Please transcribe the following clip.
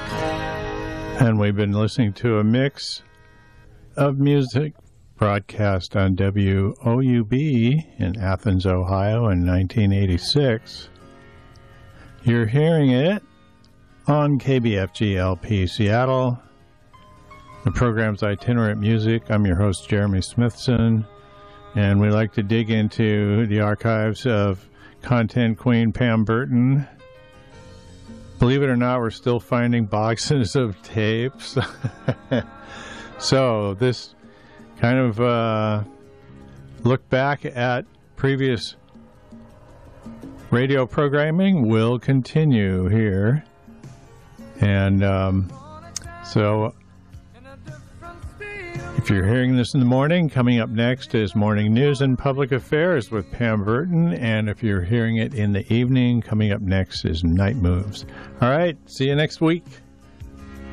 And we've been listening to a mix of music broadcast on WOUB in Athens, Ohio in 1986. You're hearing it on KBFG LP Seattle. The program's Itinerant Music. I'm your host, Jeremy Smithson, and we like to dig into the archives of content queen Pam Burton. Believe it or not, we're still finding boxes of tapes. So this kind of look back at previous radio programming will continue here. And so if you're hearing this in the morning, coming up next is Morning News and Public Affairs with Pam Burton. And if you're hearing it in the evening, coming up next is Night Moves. All right, see you next week.